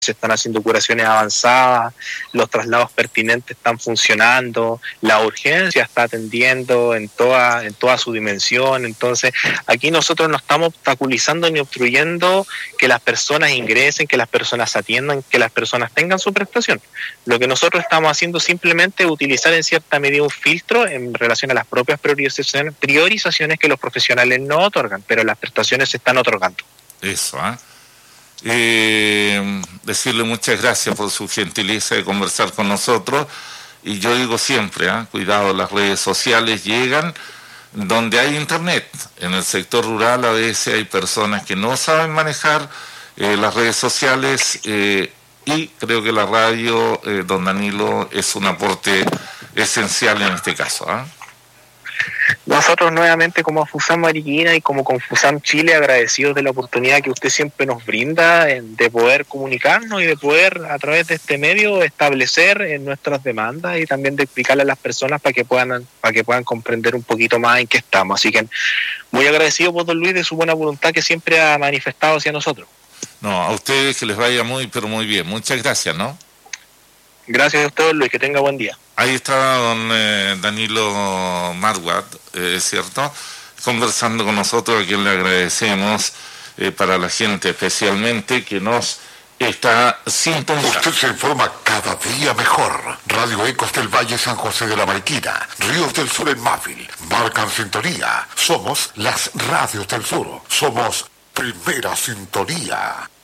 se están haciendo curaciones avanzadas, los traslados pertinentes están funcionando, la urgencia está atendiendo en toda su dimensión. Entonces, aquí nosotros no estamos obstaculizando ni obstruyendo que las personas ingresen, que las personas atiendan, que las personas tengan su prestación. Lo que nosotros estamos haciendo simplemente es utilizar en cierta medida un filtro en relación a las propias priorizaciones que los profesionales no otorgan, pero las prestaciones se están otorgando. Eso, decirle muchas gracias por su gentileza de conversar con nosotros, y yo digo siempre, cuidado, las redes sociales llegan donde hay internet. En el sector rural a veces hay personas que no saben manejar las redes sociales, y creo que la radio, don Danilo, es un aporte esencial en este caso. Nosotros nuevamente como FUSAM Mariquina y como Confusam Chile, agradecidos de la oportunidad que usted siempre nos brinda de poder comunicarnos y de poder a través de este medio establecer nuestras demandas y también de explicarle a las personas para que puedan comprender un poquito más en qué estamos. Así que muy agradecido por don Luis de su buena voluntad que siempre ha manifestado hacia nosotros. No, a ustedes que les vaya muy, pero muy bien. Muchas gracias, ¿no? Gracias a usted, Luis, que tenga buen día. Ahí está don Danilo Marwat, ¿cierto? Conversando con nosotros, a quien le agradecemos, para la gente especialmente que nos está sintonizando. Usted se informa cada día mejor. Radio Ecos del Valle San José de la Mariquina, Ríos del Sur en Mávil, marcan sintonía. Somos las radios del sur. Somos Primera Sintonía.